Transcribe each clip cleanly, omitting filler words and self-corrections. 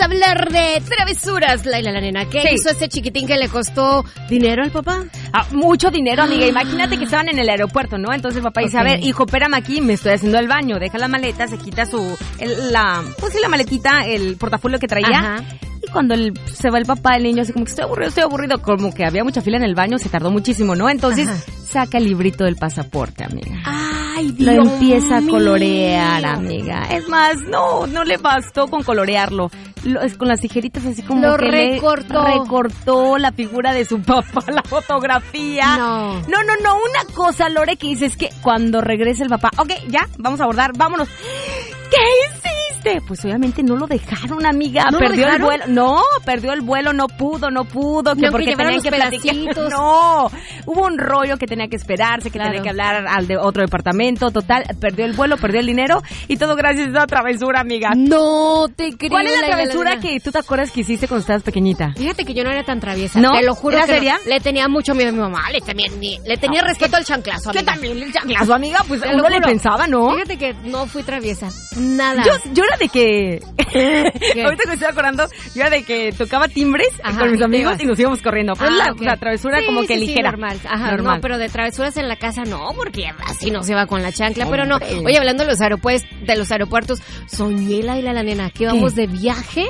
hablar de travesuras, Laila la nena. ¿Qué hizo ese chiquitín que le costó dinero al papá? Mucho dinero, amiga. Imagínate que estaban en el aeropuerto, ¿no? Entonces el papá dice, a ver, hijo, espérame aquí, me estoy haciendo el baño. Deja la maleta, se quita la maletita, el portafolio que traía. Ajá. Y cuando se va el papá, el niño así como que estoy aburrido. Como que había mucha fila en el baño, se tardó muchísimo, ¿no? Entonces saca el librito del pasaporte, amiga. Ay, Dios Lo empieza a mío. colorear, amiga. Es más, no le bastó con colorearlo. Con las tijeritas así como lo que recortó la figura de su papá, la fotografía. No, una cosa, Lore, que dice es que cuando regrese el papá, ok, ya, vamos a abordar, vámonos. ¿Qué hiciste? Pues obviamente no lo dejaron, amiga. Perdió el vuelo. No, perdió el vuelo, no pudo. Que porque tenían que platicar. No, hubo un rollo que tenía que esperarse, que tenía que hablar al de otro departamento. Total, perdió el vuelo, perdió el dinero y todo gracias a esa travesura, amiga. No te creo. ¿Cuál es la travesura que tú te acuerdas que hiciste cuando estabas pequeñita? Fíjate que yo no era tan traviesa. ¿No? Te lo juro. ¿Era que seria? No. Le tenía mucho miedo a mi mamá. Le tenía respeto al chanclazo, amiga. ¿Qué también el chanclazo, amiga? Pues uno le pensaba, ¿no? Fíjate que no fui traviesa. Nada. Yo era de que... Ahorita que me estoy acordando, yo era de que tocaba timbres con mis amigos y nos íbamos corriendo. Pero la travesura como que ligera. Normal. Normal. No, pero de travesuras en la casa no, porque así no se va con la chancla. Pero no. Oye, hablando de los aeropuertos, soñé, Laila la nena, que íbamos de viaje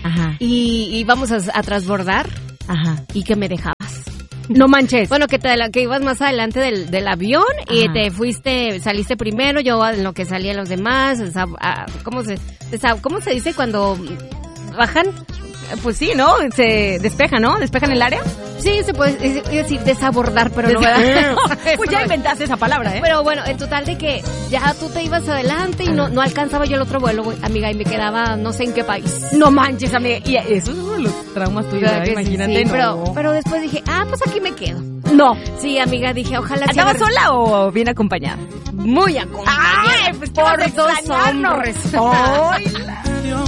y íbamos a transbordar y que me dejabas. No manches. Bueno, que ibas más adelante del avión y saliste primero, yo en lo que salían los demás. ¿Cómo se dice cuando bajan? Pues sí, ¿no? Se despeja, ¿no? ¿Despejan el área? Sí, se puede decir desabordar, pero no, ¿verdad? Pues ya inventaste esa palabra, ¿eh? Pero bueno, en total de que ya tú te ibas adelante y no alcanzaba yo el otro vuelo, amiga, y me quedaba no sé en qué país. No manches, amiga. Y eso es uno de los traumas tuyos, ¿verdad? Imagínate, sí, pero después dije, pues aquí me quedo. No. Sí, amiga, dije, ojalá... ¿Andabas sola o bien acompañada? Muy acompañada. Ay, pues por 2 hombres.